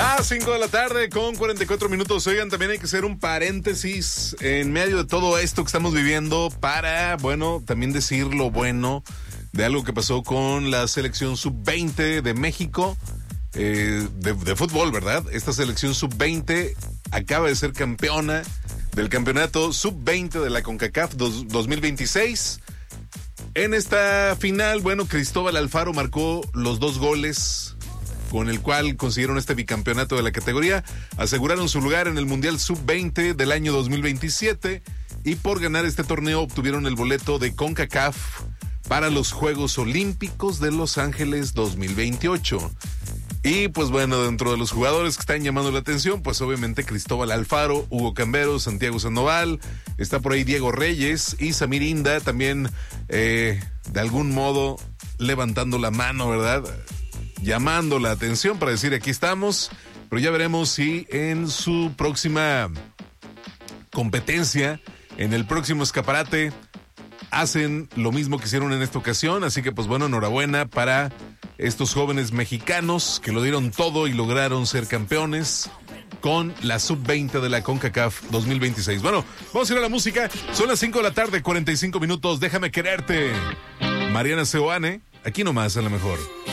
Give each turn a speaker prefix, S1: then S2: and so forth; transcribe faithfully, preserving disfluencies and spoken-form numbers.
S1: Ah, cinco de la tarde con cuarenta y cuatro minutos. Oigan, también hay que hacer un paréntesis en medio de todo esto que estamos viviendo para, bueno, también decir lo bueno de algo que pasó con la selección sub veinte de México, eh, de, de fútbol, ¿verdad? Esta selección sub veinte acaba de ser campeona del campeonato sub veinte de la CONCACAF dos mil veintiséis. En esta final, bueno, Cristóbal Alfaro marcó los dos goles con el cual consiguieron este bicampeonato de la categoría, aseguraron su lugar en el Mundial sub veinte del año dos mil veintisiete y por ganar este torneo obtuvieron el boleto de CONCACAF para los Juegos Olímpicos de Los Ángeles dos mil veintiocho. Y pues bueno, dentro de los jugadores que están llamando la atención, pues obviamente Cristóbal Alfaro, Hugo Cambero, Santiago Sandoval, está por ahí Diego Reyes y Samir Inda también eh, de algún modo levantando la mano, ¿verdad? Llamando la atención para decir aquí estamos, pero ya veremos si en su próxima competencia, en el próximo escaparate, hacen lo mismo que hicieron en esta ocasión. Así que pues bueno, enhorabuena para estos jóvenes mexicanos que lo dieron todo y lograron ser campeones con la sub veinte de la CONCACAF dos mil veintiséis. Bueno, vamos a ir a la música. Son las cinco de la tarde, cuarenta y cinco minutos. Déjame quererte. Mariana Seoane, aquí nomás a lo mejor.